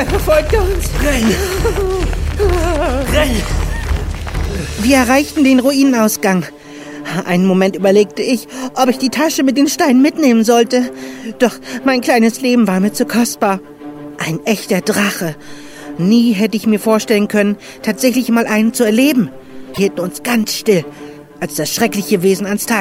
Er verfolgt uns. Renn! Renn! Wir erreichten den Ruinenausgang. Einen Moment überlegte ich, ob ich die Tasche mit den Steinen mitnehmen sollte. Doch mein kleines Leben war mir zu kostbar. Ein echter Drache. Nie hätte ich mir vorstellen können, tatsächlich mal einen zu erleben. Wir hielten uns ganz still, als das schreckliche Wesen ans Tageslicht